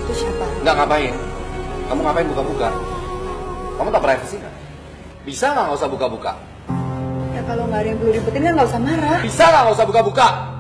Itu siapa? Nggak ngapain. Kamu ngapain buka-buka? Kamu tak privacy nggak? Bisa nggak usah buka-buka? Ya kalau nggak ada yang perlu ribetin kan nggak usah marah. Bisa nggak usah buka-buka?